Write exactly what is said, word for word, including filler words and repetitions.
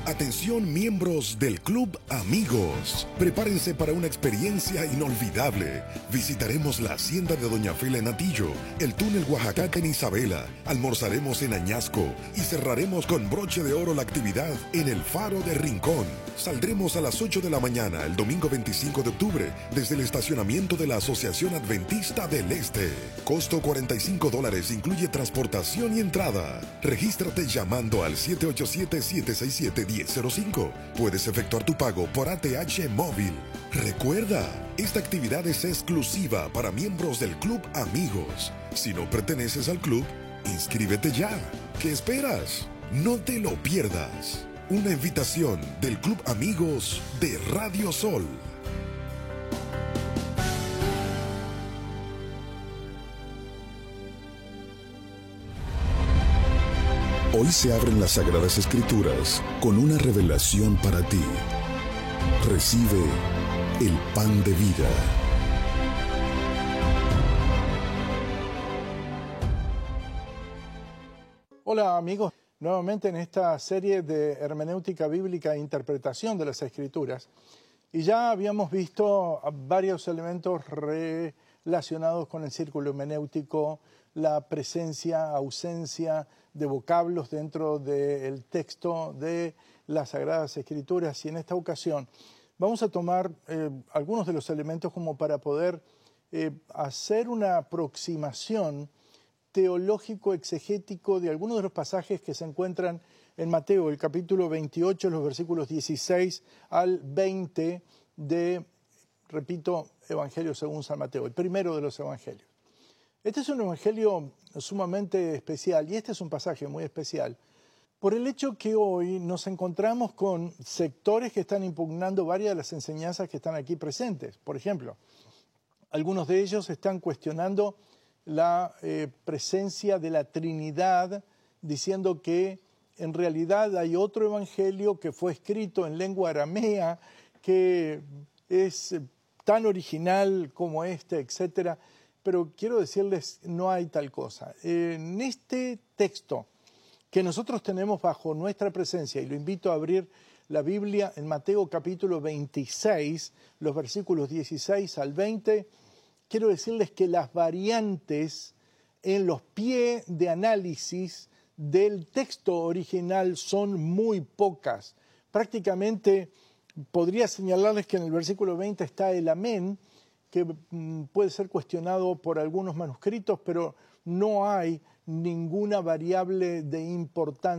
Atención miembros del Club Amigos. Prepárense para una experiencia inolvidable. Visitaremos la hacienda de Doña Fela en Atillo, el túnel Oaxaca en Isabela, almorzaremos en Añasco y cerraremos con broche de oro la actividad en el Faro de Rincón. Saldremos a las ocho de la mañana el domingo veinticinco de octubre desde el estacionamiento de la Asociación Adventista del Este. Costo cuarenta y cinco dólares, incluye transportación y entrada. Regístrate llamando al siete ocho siete, siete seis siete, uno cero cero cinco. Puedes efectuar tu pago por A T H móvil. Recuerda, esta actividad es exclusiva para miembros del Club Amigos. Si no perteneces al club, inscríbete ya. ¿Qué esperas? No te lo pierdas. Una invitación del Club Amigos de Radio Sol. Hoy se abren las Sagradas Escrituras con una revelación para ti. Recibe el pan de vida. Hola amigos, nuevamente en esta serie de hermenéutica bíblica e interpretación de las Escrituras. Y ya habíamos visto varios elementos relacionados con el círculo hermenéutico, la presencia, ausencia de vocablos dentro del texto de las Sagradas Escrituras. Y en esta ocasión vamos a tomar eh, algunos de los elementos como para poder eh, hacer una aproximación teológico-exegético de algunos de los pasajes que se encuentran en Mateo, el capítulo veintiocho, los versículos dieciséis al veinte de, repito, Evangelio según San Mateo, el primero de los evangelios. Este es un evangelio sumamente especial y este es un pasaje muy especial por el hecho que hoy nos encontramos con sectores que están impugnando varias de las enseñanzas que están aquí presentes. Por ejemplo, algunos de ellos están cuestionando la eh, presencia de la Trinidad, diciendo que en realidad hay otro evangelio que fue escrito en lengua aramea, que es tan original como este, etcétera. Pero quiero decirles, no hay tal cosa. En este texto que nosotros tenemos bajo nuestra presencia, y lo invito a abrir la Biblia en Mateo capítulo veintiséis, los versículos dieciséis al veinte, quiero decirles que las variantes en los pies de análisis del texto original son muy pocas. Prácticamente podría señalarles que en el versículo veinte está el amén, que puede ser cuestionado por algunos manuscritos, pero no hay ninguna variable de importancia